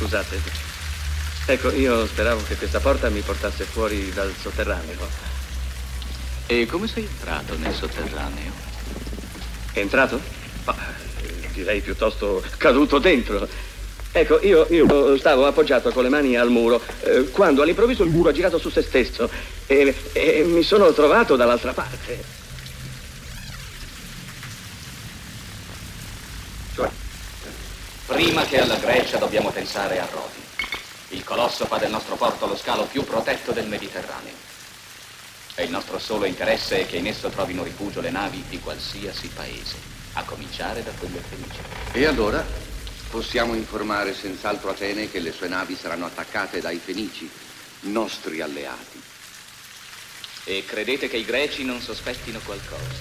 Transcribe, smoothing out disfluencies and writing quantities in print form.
Scusate. Ecco, io speravo che questa porta mi portasse fuori dal sotterraneo. E come sei entrato nel sotterraneo? È entrato? Ma, direi piuttosto caduto dentro. Ecco, io stavo appoggiato con le mani al muro quando all'improvviso il muro ha girato su se stesso e mi sono trovato dall'altra parte. Cioè, Prima che alla Grecia dobbiamo pensare a Rodi. Il colosso fa del nostro porto lo scalo più protetto del Mediterraneo. E il nostro solo interesse è che in esso trovino rifugio le navi di qualsiasi paese, a cominciare da quelle fenicie. E allora possiamo informare senz'altro Atene che le sue navi saranno attaccate dai Fenici, nostri alleati. E credete che i greci non sospettino qualcosa?